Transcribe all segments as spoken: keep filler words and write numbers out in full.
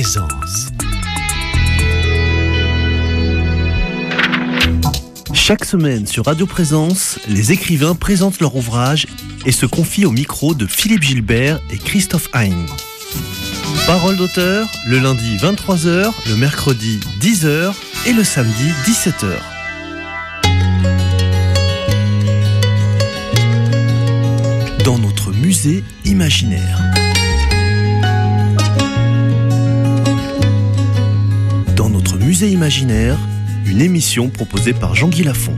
Présence. Chaque semaine sur Radio Présence, les écrivains présentent leur ouvrage et se confient au micro de Philippe Gilbert et Christophe Hein. Parole d'auteur, le lundi vingt-trois heures, le mercredi dix heures et le samedi dix-sept heures. Dans notre musée imaginaire. Dans notre musée imaginaire, une émission proposée par Jean-Guy Lafont.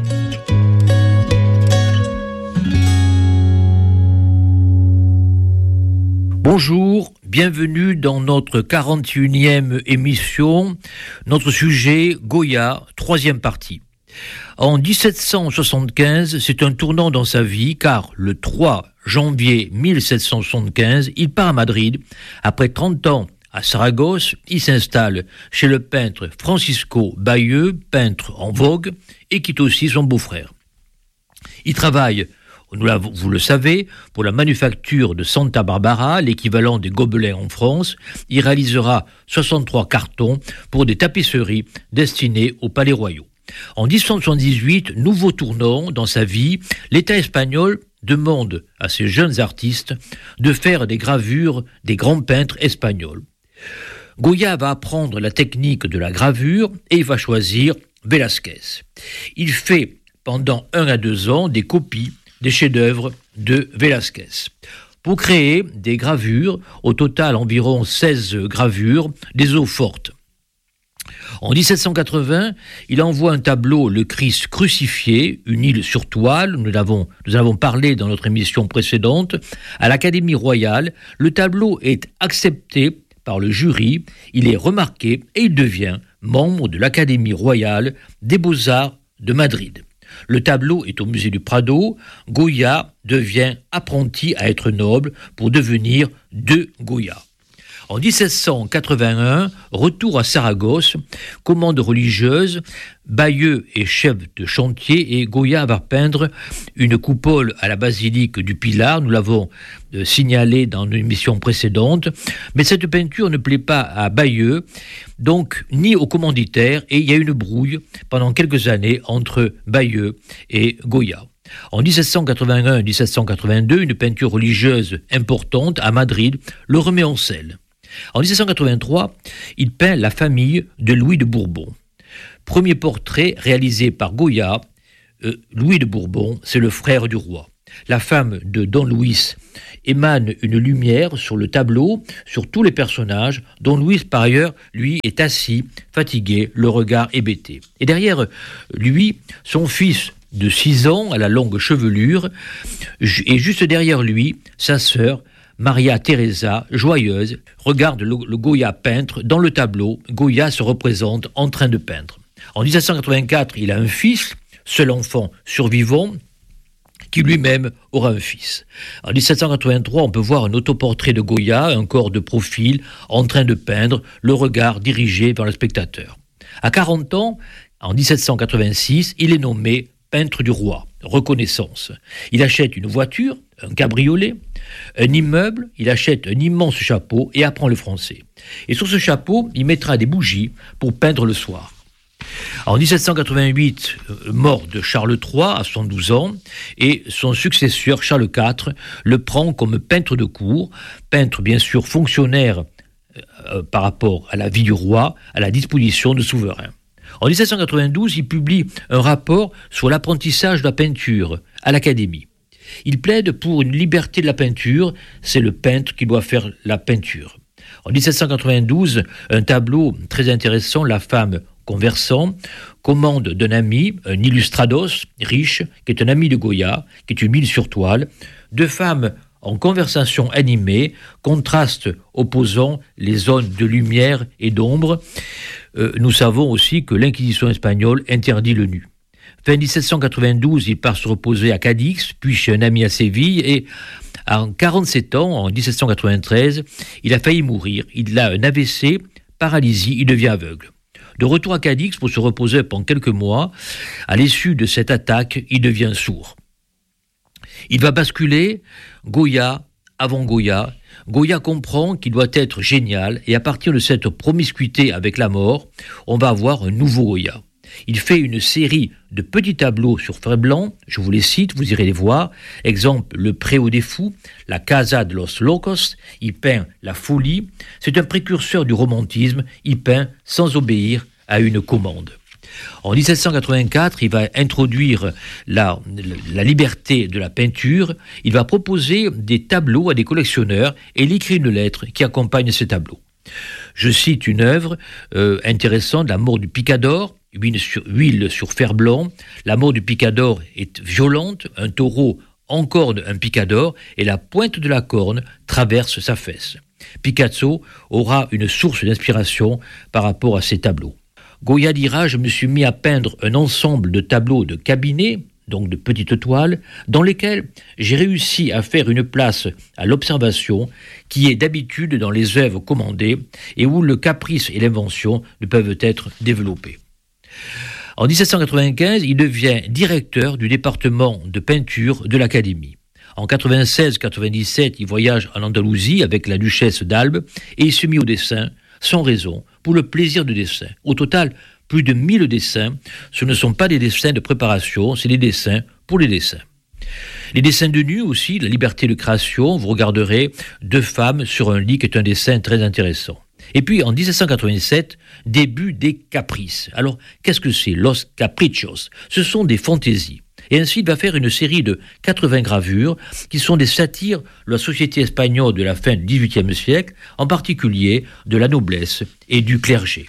Bonjour, bienvenue dans notre quarante et unième émission. Notre sujet, Goya, troisième partie. En dix-sept cent soixante-quinze, c'est un tournant dans sa vie car le trois janvier mille sept cent soixante-quinze, il part à Madrid. Après trente ans à Saragosse, il s'installe chez le peintre Francisco Bayeux, peintre en vogue, et quitte aussi son beau-frère. Il travaille, vous le savez, pour la manufacture de Santa Barbara, l'équivalent des Gobelins en France. Il réalisera soixante-trois cartons pour des tapisseries destinées aux palais royaux. En dix-sept cent soixante-dix-huit, nouveau tournant dans sa vie, l'État espagnol demande à ces jeunes artistes de faire des gravures des grands peintres espagnols. Goya va apprendre la technique de la gravure et il va choisir Velázquez. Il fait pendant un à deux ans des copies des chefs-d'œuvre de Velázquez. Pour créer des gravures, au total environ seize gravures, des eaux fortes. En dix-sept cent quatre-vingts, il envoie un tableau, le Christ crucifié, une île sur toile, nous l'avons, nous en avons parlé dans notre émission précédente, à l'Académie royale. Le tableau est accepté par le jury, il est remarqué et il devient membre de l'Académie royale des beaux-arts de Madrid. Le tableau est au musée du Prado. Goya devient apprenti à être noble pour devenir de Goya. En dix-sept cent quatre-vingt-un, retour à Saragosse, commande religieuse, Bayeux est chef de chantier et Goya va peindre une coupole à la basilique du Pilar, nous l'avons euh, signalé dans une émission précédente, mais cette peinture ne plaît pas à Bayeux, donc ni au commanditaire, et il y a une brouille pendant quelques années entre Bayeux et Goya. En dix-sept cent quatre-vingt-un dix-sept cent quatre-vingt-deux, une peinture religieuse importante à Madrid le remet en selle. En dix-sept cent quatre-vingt-trois, il peint la famille de Louis de Bourbon. Premier portrait réalisé par Goya, euh, Louis de Bourbon, c'est le frère du roi. La femme de Don Luis émane une lumière sur le tableau, sur tous les personnages. Don Luis, par ailleurs, lui, est assis, fatigué, le regard hébété. Et derrière lui, son fils de six ans, à la longue chevelure, et juste derrière lui, sa sœur, Maria Teresa, joyeuse, regarde le, le Goya peintre. Dans le tableau, Goya se représente en train de peindre. En dix-sept cent quatre-vingt-quatre, il a un fils, seul enfant survivant, qui lui-même aura un fils. En dix-sept cent quatre-vingt-trois, on peut voir un autoportrait de Goya, un corps de profil, en train de peindre, le regard dirigé vers le spectateur. À quarante ans, en dix-sept cent quatre-vingt-six, il est nommé peintre du roi, reconnaissance. Il achète une voiture, un cabriolet, un immeuble, il achète un immense chapeau et apprend le français. Et sur ce chapeau, il mettra des bougies pour peindre le soir. En dix-sept cent quatre-vingt-huit, mort de Charles trois à soixante-douze ans, et son successeur Charles quatre le prend comme peintre de cour, peintre bien sûr fonctionnaire euh, par rapport à la vie du roi, à la disposition du souverain. En dix-sept cent quatre-vingt-douze, il publie un rapport sur l'apprentissage de la peinture à l'Académie. Il plaide pour une liberté de la peinture, c'est le peintre qui doit faire la peinture. En dix-sept cent quatre-vingt-douze, un tableau très intéressant, La femme conversant, commande d'un ami, un illustrados riche, qui est un ami de Goya, qui est une huile sur toile, deux femmes en conversation animée, contraste opposant les zones de lumière et d'ombre. Euh, nous savons aussi que l'Inquisition espagnole interdit le nu. Fin dix-sept cent quatre-vingt-douze, il part se reposer à Cadix, puis chez un ami à Séville, et en quarante-sept ans, en dix-sept cent quatre-vingt-treize, il a failli mourir. Il a un A V C, paralysie, il devient aveugle. De retour à Cadix pour se reposer pendant quelques mois, à l'issue de cette attaque, il devient sourd. Il va basculer Goya avant Goya, Goya comprend qu'il doit être génial et à partir de cette promiscuité avec la mort, on va avoir un nouveau Goya. Il fait une série de petits tableaux sur fer blanc, je vous les cite, vous irez les voir. Exemple, le Préau des Fous, la Casa de los Locos, il peint la folie. C'est un précurseur du romantisme, il peint sans obéir à une commande. En dix-sept cent quatre-vingt-quatre, il va introduire la, la liberté de la peinture, il va proposer des tableaux à des collectionneurs et il écrit une lettre qui accompagne ces tableaux. Je cite une œuvre euh, intéressante, La mort du picador, huile sur, huile sur fer blanc. La mort du picador est violente, un taureau encorne un picador et la pointe de la corne traverse sa fesse. Picasso aura une source d'inspiration par rapport à ces tableaux. Goya dira « Je me suis mis à peindre un ensemble de tableaux de cabinet, donc de petites toiles, dans lesquelles j'ai réussi à faire une place à l'observation qui est d'habitude dans les œuvres commandées et où le caprice et l'invention ne peuvent être développés. » En dix-sept cent quatre-vingt-quinze, il devient directeur du département de peinture de l'Académie. En quatre-vingt-seize quatre-vingt-dix-sept, il voyage en Andalousie avec la duchesse d'Albe et il se mit au dessin, sans raison, pour le plaisir de dessin. Au total, plus de mille dessins. Ce ne sont pas des dessins de préparation, c'est des dessins pour les dessins. Les dessins de nu aussi, la liberté de création, vous regarderez deux femmes sur un lit qui est un dessin très intéressant. Et puis en dix-sept cent quatre-vingt-sept, début des caprices. Alors, qu'est-ce que c'est? Los Caprichos. Ce sont des fantaisies. Et ainsi, il va faire une série de quatre-vingts gravures qui sont des satires de la société espagnole de la fin du dix-huitième siècle, en particulier de la noblesse et du clergé.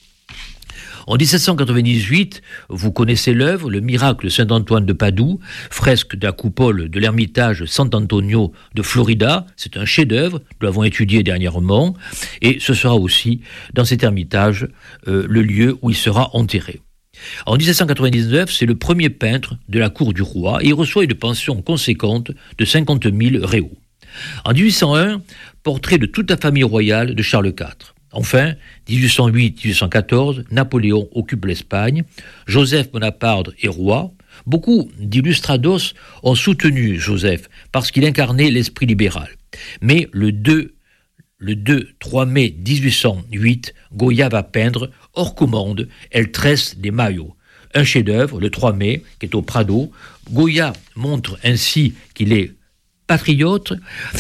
En dix-sept cent quatre-vingt-dix-huit, vous connaissez l'œuvre, le miracle de Saint-Antoine de Padoue, fresque de la coupole de l'ermitage Sant'Antonio de Florida. C'est un chef-d'œuvre, nous l'avons étudié dernièrement, et ce sera aussi dans cet ermitage euh, le lieu où il sera enterré. En dix-sept cent quatre-vingt-dix-neuf, c'est le premier peintre de la cour du roi et il reçoit une pension conséquente de cinquante mille réaux. En dix-huit cent un, portrait de toute la famille royale de Charles quatre. Enfin, dix-huit cent huit à dix-huit cent quatorze, Napoléon occupe l'Espagne, Joseph Bonaparte est roi. Beaucoup d'illustrados ont soutenu Joseph parce qu'il incarnait l'esprit libéral. Mais le deux Le deux trois mai dix-huit cent huit, Goya va peindre, hors commande, Elle tresse des maillots. Un chef-d'œuvre, le trois mai, qui est au Prado. Goya montre ainsi qu'il est patriote.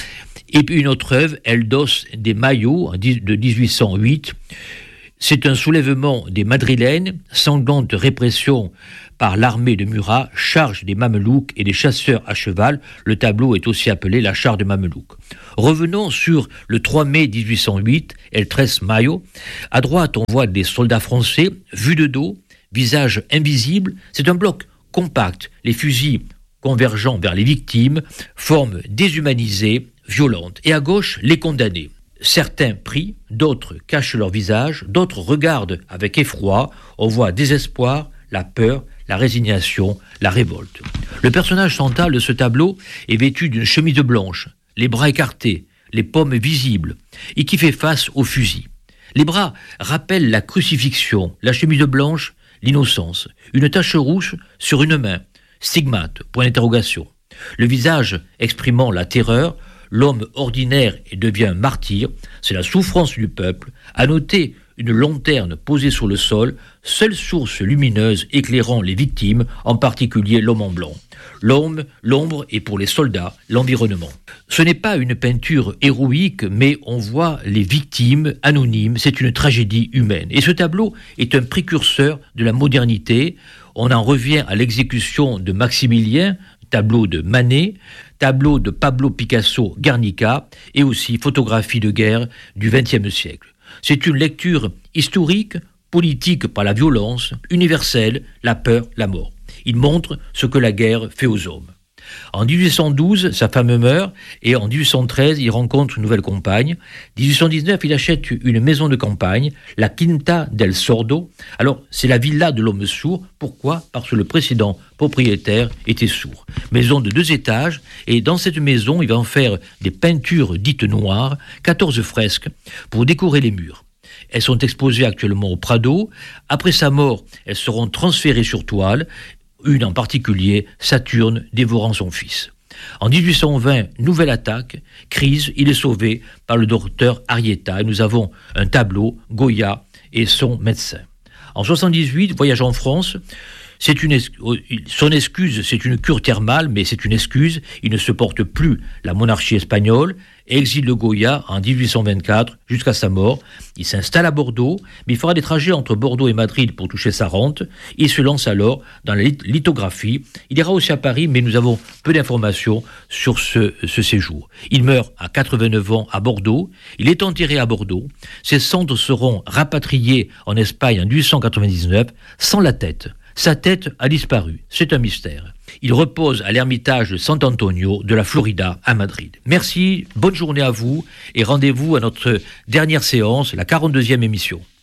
Et puis une autre œuvre, Elle dosse des maillots, de dix-huit cent huit. C'est un soulèvement des Madrilènes, sanglante répression par l'armée de Murat, charge des Mamelouks et des chasseurs à cheval. Le tableau est aussi appelé la charge des Mamelouks. Revenons sur le trois mai dix-huit cent huit, El Tres Mayo. À droite, on voit des soldats français, vus de dos, visage invisible. C'est un bloc compact, les fusils convergeant vers les victimes, forme déshumanisée, violente. Et à gauche, les condamnés. Certains prient, d'autres cachent leur visage, d'autres regardent avec effroi. On voit désespoir, la peur, la résignation, la révolte. Le personnage central de ce tableau est vêtu d'une chemise blanche, les bras écartés, les paumes visibles, et qui fait face au fusil. Les bras rappellent la crucifixion, la chemise blanche, l'innocence, une tache rouge sur une main, stigmate, point d'interrogation. Le visage exprimant la terreur, l'homme ordinaire et devient martyr, c'est la souffrance du peuple. À noter une lanterne posée sur le sol, seule source lumineuse éclairant les victimes, en particulier l'homme en blanc. L'homme, l'ombre et pour les soldats, l'environnement. Ce n'est pas une peinture héroïque, mais on voit les victimes anonymes, c'est une tragédie humaine. Et ce tableau est un précurseur de la modernité. On en revient à l'exécution de Maximilien, tableau de Manet, tableau de Pablo Picasso, Guernica, et aussi photographie de guerre du vingtième siècle. C'est une lecture historique, politique par la violence, universelle, la peur, la mort. Il montre ce que la guerre fait aux hommes. En dix-huit cent douze, sa femme meurt et en dix-huit cent treize, il rencontre une nouvelle compagne. dix-huit cent dix-neuf, il achète une maison de campagne, la Quinta del Sordo. Alors, c'est la villa de l'homme sourd. Pourquoi? Parce que le précédent propriétaire était sourd. Maison de deux étages et dans cette maison, il va en faire des peintures dites noires, quatorze fresques pour décorer les murs. Elles sont exposées actuellement au Prado. Après sa mort, elles seront transférées sur toile. Une en particulier, Saturne dévorant son fils. En dix-huit cent vingt, nouvelle attaque, crise, il est sauvé par le docteur Arrieta. Et nous avons un tableau, Goya et son médecin. En soixante-dix-huit, voyage en France. C'est une es- son excuse, c'est une cure thermale, mais c'est une excuse. Il ne supporte plus la monarchie espagnole. Exile de Goya en dix-huit cent vingt-quatre jusqu'à sa mort. Il s'installe à Bordeaux, mais il fera des trajets entre Bordeaux et Madrid pour toucher sa rente. Il se lance alors dans la lithographie. Il ira aussi à Paris, mais nous avons peu d'informations sur ce, ce séjour. Il meurt à quatre-vingt-neuf ans à Bordeaux. Il est enterré à Bordeaux. Ses cendres seront rapatriées en Espagne en dix-huit cent quatre-vingt-dix-neuf sans la tête. Sa tête a disparu. C'est un mystère. Il repose à l'ermitage de San Antonio de la Florida à Madrid. Merci, bonne journée à vous et rendez-vous à notre dernière séance, la quarante-deuxième émission.